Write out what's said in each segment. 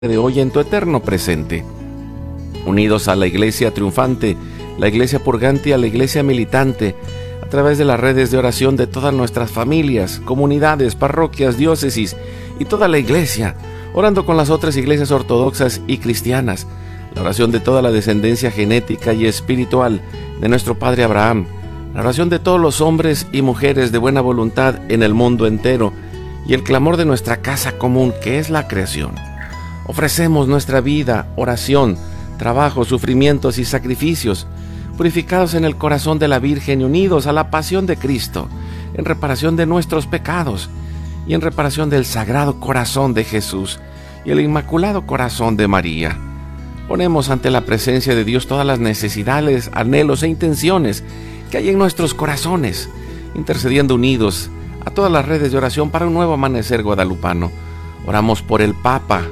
de hoy en tu eterno presente. Unidos a la Iglesia triunfante, la Iglesia purgante y a la Iglesia militante, a través de las redes de oración de todas nuestras familias, comunidades, parroquias, diócesis y toda la Iglesia, orando con las otras iglesias ortodoxas y cristianas, la oración de toda la descendencia genética y espiritual de nuestro Padre Abraham, la oración de todos los hombres y mujeres de buena voluntad en el mundo entero y el clamor de nuestra casa común que es la creación. Ofrecemos nuestra vida, oración, trabajo, sufrimientos y sacrificios, purificados en el corazón de la Virgen y unidos a la pasión de Cristo, en reparación de nuestros pecados y en reparación del Sagrado Corazón de Jesús y el Inmaculado Corazón de María. Ponemos ante la presencia de Dios todas las necesidades, anhelos e intenciones que hay en nuestros corazones, intercediendo unidos a todas las redes de oración para un nuevo amanecer guadalupano. Oramos por el Papa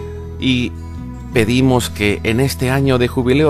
y pedimos que en este año de Jubileo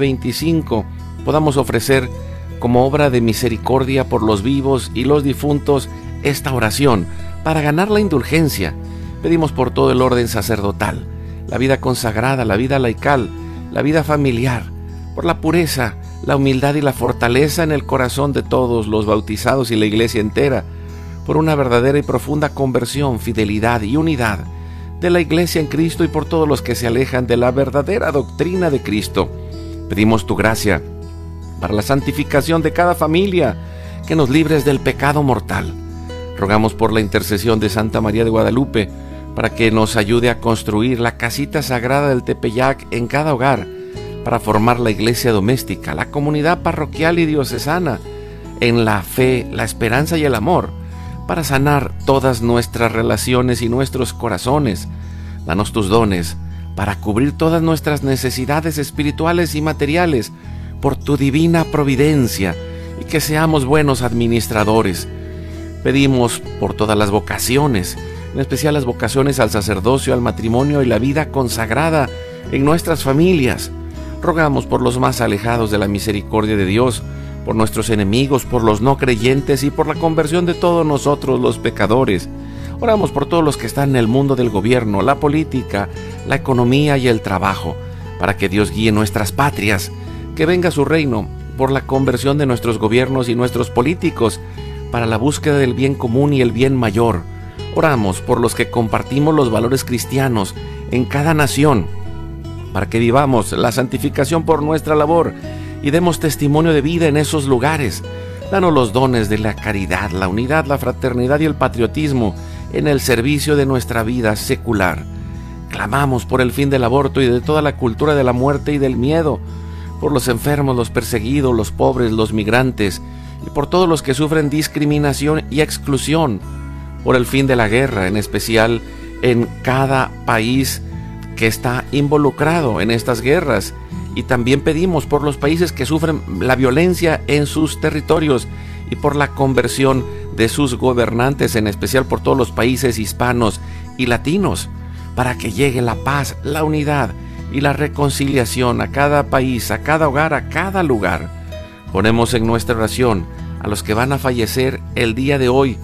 2025 podamos ofrecer como obra de misericordia por los vivos y los difuntos esta oración para ganar la indulgencia. Pedimos por todo el orden sacerdotal, la vida consagrada, la vida laical, la vida familiar, por la pureza, la humildad y la fortaleza en el corazón de todos los bautizados y la Iglesia entera, por una verdadera y profunda conversión, fidelidad y unidad de la Iglesia en Cristo y por todos los que se alejan de la verdadera doctrina de Cristo. Pedimos tu gracia para la santificación de cada familia, que nos libres del pecado mortal. Rogamos por la intercesión de Santa María de Guadalupe para que nos ayude a construir la casita sagrada del Tepeyac en cada hogar, para formar la iglesia doméstica, la comunidad parroquial y diocesana, en la fe, la esperanza y el amor, para sanar todas nuestras relaciones y nuestros corazones. Danos tus dones para cubrir todas nuestras necesidades espirituales y materiales por tu divina providencia y que seamos buenos administradores. Pedimos por todas las vocaciones, en especial las vocaciones al sacerdocio, al matrimonio y la vida consagrada en nuestras familias. Rogamos por los más alejados de la misericordia de Dios, por nuestros enemigos, por los no creyentes y por la conversión de todos nosotros los pecadores. Oramos por todos los que están en el mundo del gobierno, la política, la economía y el trabajo, para que Dios guíe nuestras patrias, que venga su reino, por la conversión de nuestros gobiernos y nuestros políticos, para la búsqueda del bien común y el bien mayor. Oramos por los que compartimos los valores cristianos en cada nación, para que vivamos la santificación por nuestra labor y demos testimonio de vida en esos lugares. Danos los dones de la caridad, la unidad, la fraternidad y el patriotismo en el servicio de nuestra vida secular. Clamamos por el fin del aborto y de toda la cultura de la muerte y del miedo, por los enfermos, los perseguidos, los pobres, los migrantes y por todos los que sufren discriminación y exclusión, por el fin de la guerra, en especial en cada país que está involucrado en estas guerras. Y también pedimos por los países que sufren la violencia en sus territorios y por la conversión de sus gobernantes, en especial por todos los países hispanos y latinos, para que llegue la paz, la unidad y la reconciliación a cada país, a cada hogar, a cada lugar. Ponemos en nuestra oración a los que van a fallecer el día de hoy.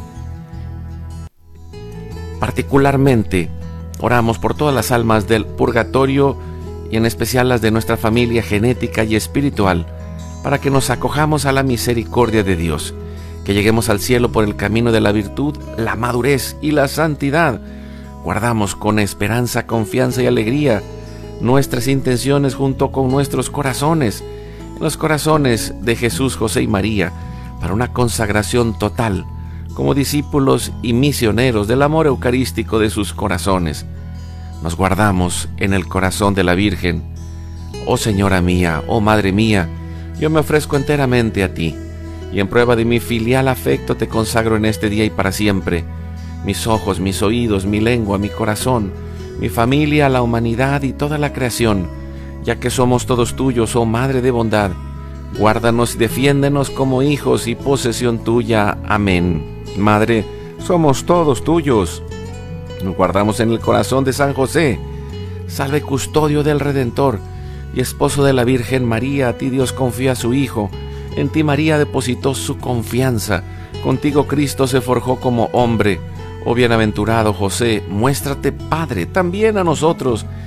Particularmente, oramos por todas las almas del purgatorio y en especial las de nuestra familia genética y espiritual, para que nos acojamos a la misericordia de Dios, que lleguemos al cielo por el camino de la virtud, la madurez y la santidad. Guardamos con esperanza, confianza y alegría nuestras intenciones junto con nuestros corazones, los corazones de Jesús, José y María, para una consagración total, como discípulos y misioneros del amor eucarístico de sus corazones. Nos guardamos en el corazón de la Virgen. Oh Señora mía, oh Madre mía, yo me ofrezco enteramente a ti, y en prueba de mi filial afecto te consagro en este día y para siempre mis ojos, mis oídos, mi lengua, mi corazón, mi familia, la humanidad y toda la creación, ya que somos todos tuyos, oh Madre de bondad. Guárdanos y defiéndenos como hijos y posesión tuya. Amén. Madre, somos todos tuyos. Nos guardamos en el corazón de San José, salve custodio del Redentor y esposo de la Virgen María. A ti Dios confía a su Hijo, en ti María depositó su confianza, contigo Cristo se forjó como hombre. Oh bienaventurado José, muéstrate Padre también a nosotros